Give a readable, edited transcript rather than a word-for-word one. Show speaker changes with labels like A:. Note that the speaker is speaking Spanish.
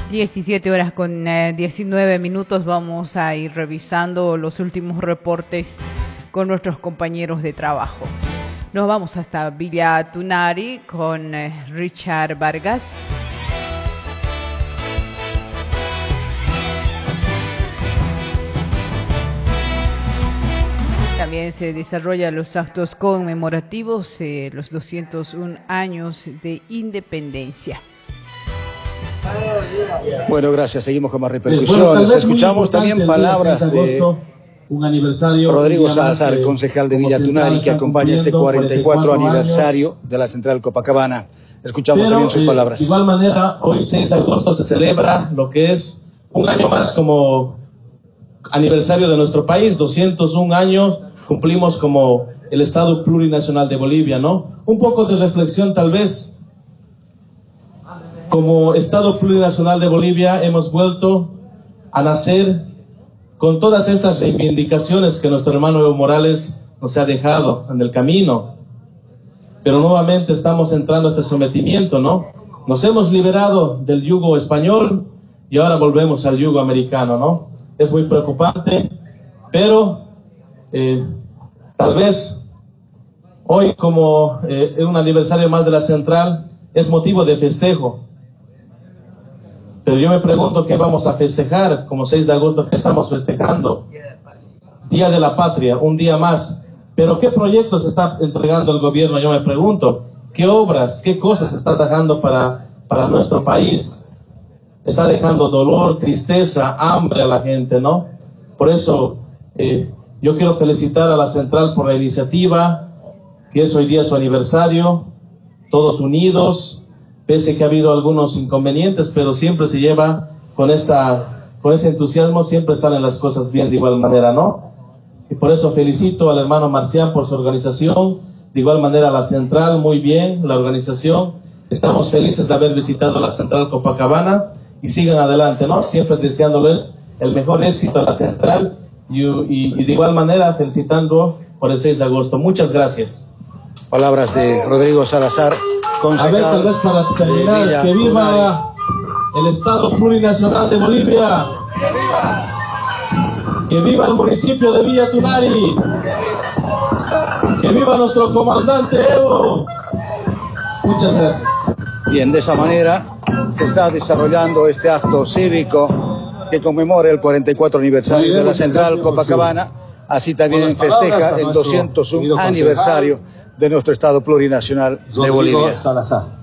A: 17 horas con 19 minutos. Vamos a ir revisando los últimos reportes con nuestros compañeros de trabajo. Nos vamos hasta Villa Tunari con Richard Vargas. También se desarrollan los actos conmemorativos, los 201 años de independencia.
B: Bueno, gracias. Seguimos con más repercusiones. Escuchamos también palabras de Rodrigo Salazar, concejal de Villa Tunari, que acompaña este 44 aniversario de la Central Copacabana. Escuchamos también sus palabras.
C: De igual manera, hoy 6 de agosto se celebra lo que es un año más como aniversario de nuestro país. 201 años cumplimos como el Estado plurinacional de Bolivia, ¿no? Un poco de reflexión tal vez. Como Estado plurinacional de Bolivia hemos vuelto a nacer con todas estas reivindicaciones que nuestro hermano Evo Morales nos ha dejado en el camino. Pero nuevamente estamos entrando a este sometimiento, ¿no? Nos hemos liberado del yugo español y ahora volvemos al yugo americano, ¿no? Es muy preocupante, pero tal vez hoy, como en un aniversario más de la Central, es motivo de festejo. Pero yo me pregunto qué vamos a festejar como 6 de agosto, ¿qué estamos festejando? Día de la Patria, un día más. Pero ¿qué proyectos está entregando el gobierno? Yo me pregunto, ¿qué obras, qué cosas está dejando para nuestro país? Está dejando dolor, tristeza, hambre a la gente, ¿no? Por eso yo quiero felicitar a la Central por la iniciativa, que es hoy día su aniversario, todos unidos. Pese que ha habido algunos inconvenientes, pero siempre se lleva con ese entusiasmo, siempre salen las cosas bien de igual manera, ¿no? Y por eso felicito al hermano Marcián por su organización, de igual manera a la Central, muy bien, la organización. Estamos felices de haber visitado la Central Copacabana y sigan adelante, ¿no? Siempre deseándoles el mejor éxito a la Central y de igual manera felicitando por el 6 de agosto. Muchas gracias.
B: Palabras de Rodrigo Salazar.
C: A ver, tal vez para terminar, que viva el Estado plurinacional de Bolivia. Que viva el municipio de Villa Tunari. Que viva nuestro comandante Evo. Muchas gracias.
B: Bien, de esa manera se está desarrollando este acto cívico que conmemora el 44 aniversario de la Central Copacabana. Así también festeja el 201 aniversario de nuestro Estado plurinacional de Bolivia.
D: Salazar.